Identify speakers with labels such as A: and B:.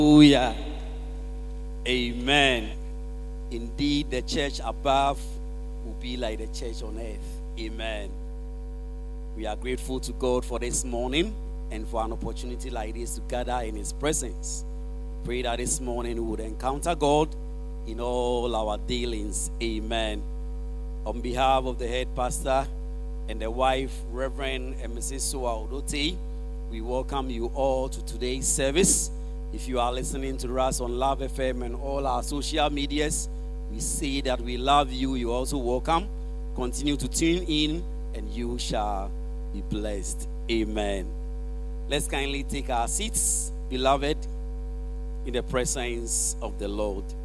A: Hallelujah. Amen. Indeed, the church above will be like the church on earth. Amen. We are grateful to God for this morning and for an opportunity like this to gather in His presence. Pray that this morning we would encounter God in all our dealings. Amen. On behalf of the head pastor and the wife, Reverend and Mrs. Soa Odote, we welcome you all to today's service. If you are listening to us on Love FM and all our social medias, we say that we love you. You're also welcome. Continue to tune in and you shall be blessed. Amen. Let's kindly take our seats, beloved, in the presence of the Lord.